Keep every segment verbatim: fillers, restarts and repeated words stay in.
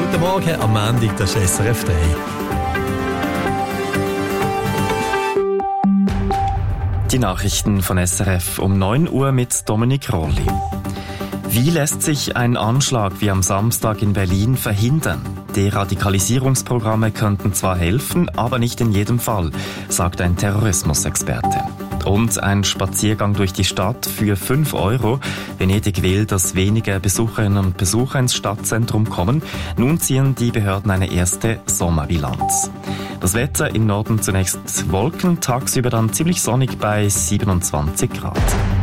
Guten Morgen am Montag, das ist S R F drei. Die Nachrichten von S R F um neun Uhr mit Dominik Rolli. Wie lässt sich ein Anschlag wie am Samstag in Berlin verhindern? Deradikalisierungsprogramme könnten zwar helfen, aber nicht in jedem Fall, sagt ein Terrorismusexperte. Und ein Spaziergang durch die Stadt für fünf Euro. Venedig will, dass weniger Besucherinnen und Besucher ins Stadtzentrum kommen. Nun ziehen die Behörden eine erste Sommerbilanz. Das Wetter im Norden zunächst Wolken, tagsüber dann ziemlich sonnig bei siebenundzwanzig Grad.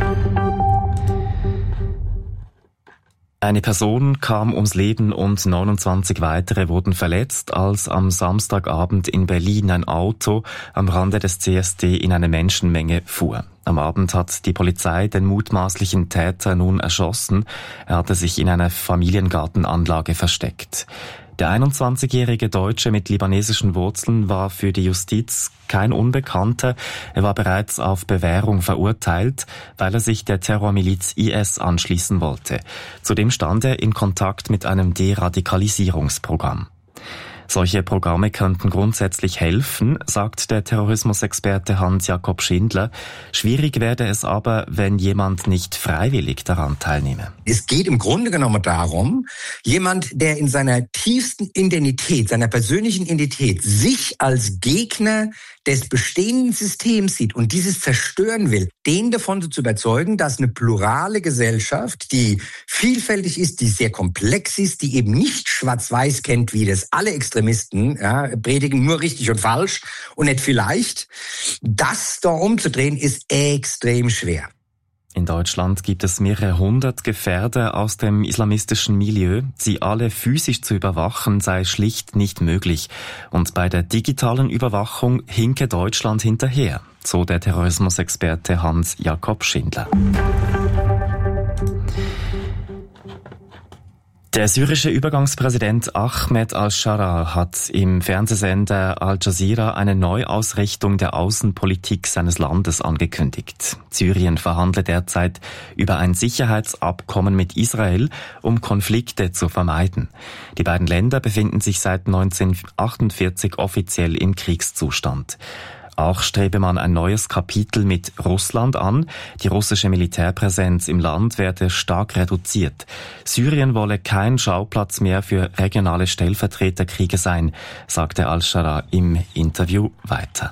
Eine Person kam ums Leben und neunundzwanzig weitere wurden verletzt, als am Samstagabend in Berlin ein Auto am Rande des C S D in eine Menschenmenge fuhr. Am Abend hat die Polizei den mutmaßlichen Täter nun erschossen. Er hatte sich in einer Familiengartenanlage versteckt. Der einundzwanzigjährige Deutsche mit libanesischen Wurzeln war für die Justiz kein Unbekannter. Er war bereits auf Bewährung verurteilt, weil er sich der Terrormiliz I S anschließen wollte. Zudem stand er in Kontakt mit einem Deradikalisierungsprogramm. Solche Programme könnten grundsätzlich helfen, sagt der Terrorismusexperte Hans-Jakob Schindler. Schwierig werde es aber, wenn jemand nicht freiwillig daran teilnehme. Es geht im Grunde genommen darum, jemand, der in seiner tiefsten Identität, seiner persönlichen Identität, sich als Gegner des bestehenden Systems sieht und dieses zerstören will, den davon zu überzeugen, dass eine plurale Gesellschaft, die vielfältig ist, die sehr komplex ist, die eben nicht schwarz-weiß kennt, wie das alle Extremisten ja, predigen, nur richtig und falsch und nicht vielleicht, das da umzudrehen, ist extrem schwer. In Deutschland gibt es mehrere hundert Gefährder aus dem islamistischen Milieu. Sie alle physisch zu überwachen sei schlicht nicht möglich. Und bei der digitalen Überwachung hinke Deutschland hinterher, so der Terrorismusexperte Hans-Jakob Schindler. Der syrische Übergangspräsident Ahmed al-Sharaa hat im Fernsehsender Al Jazeera eine Neuausrichtung der Außenpolitik seines Landes angekündigt. Syrien verhandelt derzeit über ein Sicherheitsabkommen mit Israel, um Konflikte zu vermeiden. Die beiden Länder befinden sich seit neunzehnhundertachtundvierzig offiziell im Kriegszustand. Auch strebe man ein neues Kapitel mit Russland an. Die russische Militärpräsenz im Land werde stark reduziert. Syrien wolle kein Schauplatz mehr für regionale Stellvertreterkriege sein, sagte al-Sharaa im Interview weiter.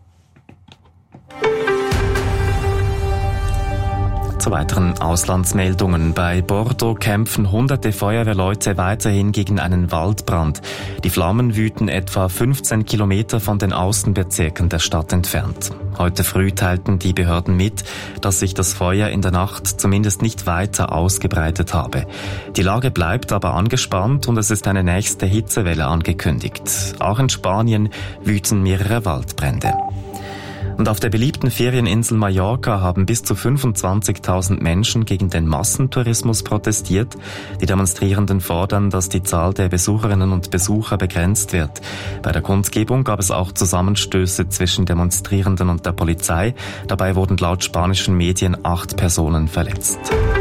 Zu weiteren Auslandsmeldungen. Bei Bordeaux kämpfen hunderte Feuerwehrleute weiterhin gegen einen Waldbrand. Die Flammen wüten etwa fünfzehn Kilometer von den Außenbezirken der Stadt entfernt. Heute früh teilten die Behörden mit, dass sich das Feuer in der Nacht zumindest nicht weiter ausgebreitet habe. Die Lage bleibt aber angespannt und es ist eine nächste Hitzewelle angekündigt. Auch in Spanien wüten mehrere Waldbrände. Und auf der beliebten Ferieninsel Mallorca haben bis zu fünfundzwanzigtausend Menschen gegen den Massentourismus protestiert. Die Demonstrierenden fordern, dass die Zahl der Besucherinnen und Besucher begrenzt wird. Bei der Kundgebung gab es auch Zusammenstöße zwischen Demonstrierenden und der Polizei. Dabei wurden laut spanischen Medien acht Personen verletzt.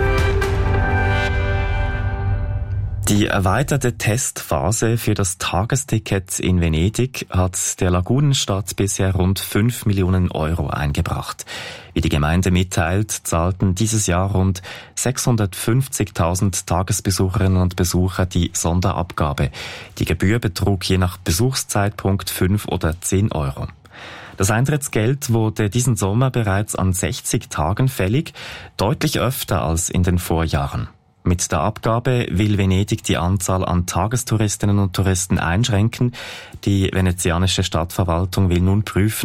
Die erweiterte Testphase für das Tagesticket in Venedig hat der Lagunenstadt bisher rund fünf Millionen Euro eingebracht. Wie die Gemeinde mitteilt, zahlten dieses Jahr rund sechshundertfünfzigtausend Tagesbesucherinnen und Besucher die Sonderabgabe. Die Gebühr betrug je nach Besuchszeitpunkt fünf oder zehn Euro. Das Eintrittsgeld wurde diesen Sommer bereits an sechzig Tagen fällig, deutlich öfter als in den Vorjahren. Mit der Abgabe will Venedig die Anzahl an Tagestouristinnen und Touristen einschränken. Die venezianische Stadtverwaltung will nun prüfen,